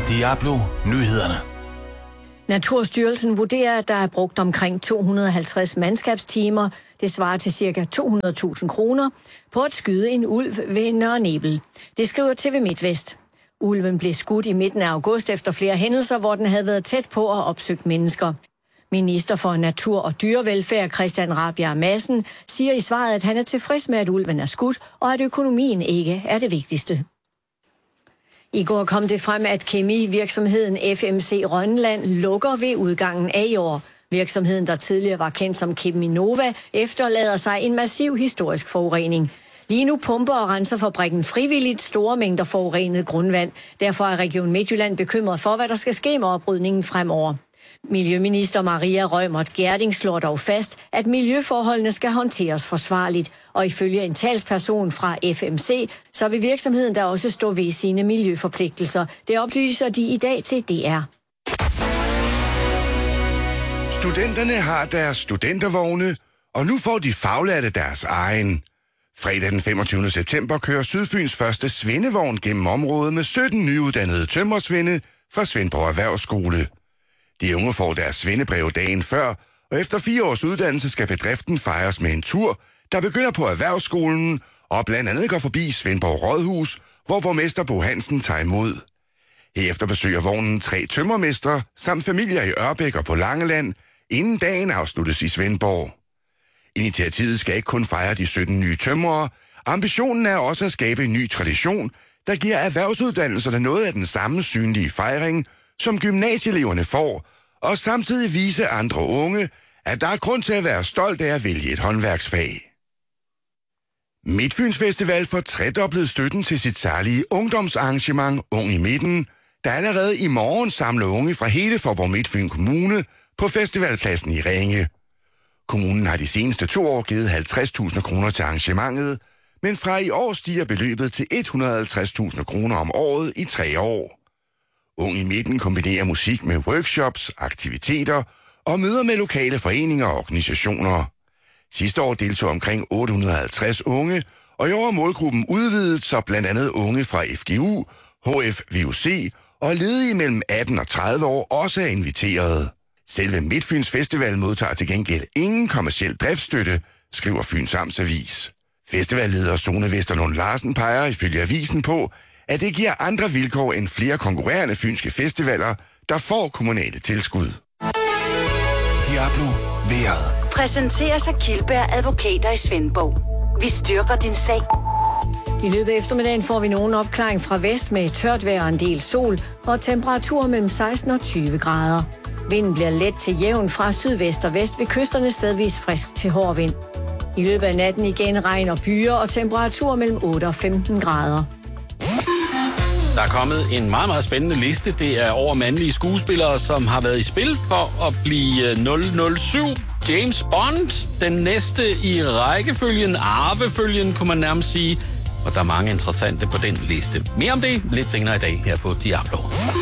Diablo Nyhederne. Naturstyrelsen vurderer, at der er brugt omkring 250 mandskabstimer, det svarer til ca. 200.000 kroner, på at skyde en ulv ved Nørre Nebel. Det skriver TV MidtVest. Ulven blev skudt i midten af august efter flere hændelser, hvor den havde været tæt på at opsøge mennesker. Minister for Natur og Dyrevelfærd Christian Rabjerg Madsen siger i svaret, at han er tilfreds med, at ulven er skudt, og at økonomien ikke er det vigtigste. I går kom det frem, at kemivirksomheden FMC Rønland lukker ved udgangen af i år. Virksomheden, der tidligere var kendt som Cheminova, efterlader sig en massiv historisk forurening. Lige nu pumper og renser fabrikken frivilligt store mængder forurenet grundvand. Derfor er Region Midtjylland bekymret for, hvad der skal ske med oprydningen fremover. Miljøminister Maria Reumert Gjerding slår dog fast, at miljøforholdene skal håndteres forsvarligt, og ifølge en talsperson fra FMC, så vil virksomheden der også stå ved sine miljøforpligtelser. Det oplyser de i dag til DR. Studenterne har deres studentervogne, og nu får de faglærte deres egen. Fredag den 25. september kører Sydfyns første svendevogn gennem området med 17 nyuddannede tømrersvende fra Svendborg Erhvervsskole. De unge får deres svendebrev dagen før, og efter 4 års uddannelse skal bedriften fejres med en tur, der begynder på Erhvervsskolen og blandt andet går forbi Svendborg Rådhus, hvor borgmester Bo Hansen tager imod. Herefter besøger vognen 3 tømrermestre samt familier i Ørbæk og på Langeland, inden dagen afsluttes i Svendborg. Initiativet skal ikke kun fejre de 17 nye tømrere. Ambitionen er også at skabe en ny tradition, der giver erhvervsuddannelserne noget af den samme synlige fejring, som gymnasieeleverne får, og samtidig vise andre unge, at der er grund til at være stolt af at vælge et håndværksfag. Midtfyns Festival får tredoblet støtten til sit særlige ungdomsarrangement Ung i Midten, der allerede i morgen samler unge fra hele Faaborg Midtfyn Kommune på festivalpladsen i Ringe. Kommunen har de seneste 2 år givet 50.000 kroner til arrangementet, men fra i år stiger beløbet til 150.000 kroner om året i 3 år. Ung i Midten kombinerer musik med workshops, aktiviteter og møder med lokale foreninger og organisationer. Sidste år deltog omkring 850 unge, og i år er målgruppen udvidet, så blandt andet unge fra FGU, HF VUC og ledige mellem 18 og 30 år også er inviteret. Selve Midtfyns Festival modtager til gengæld ingen kommerciel driftsstøtte, skriver Fyns Amtsavis. Festivalleder Sune Vesterlund Larsen peger ifølge avisen på, at det giver andre vilkår end flere konkurrerende fynske festivaler, der får kommunale tilskud. Diablo vejret. Præsenteres af Kildberg Advokater i Svendborg. Vi styrker din sag. I løbet af eftermiddagen får vi nogen opklaring fra vest med tørt vejr og en del sol og temperaturer mellem 16 og 20 grader. Vinden bliver let til jævn fra sydvest og vest ved kysterne stedvis frisk til hård vind. I løbet af natten igen regn og byer og temperaturer mellem 8 og 15 grader. Der er kommet en meget, meget spændende liste. Det er over mandlige skuespillere, som har været i spil for at blive 007 James Bond. Den næste i rækkefølgen, arvefølgen, kunne man nærmest sige. Og der er mange interessante på den liste. Mere om det lidt senere i dag her på Diablo.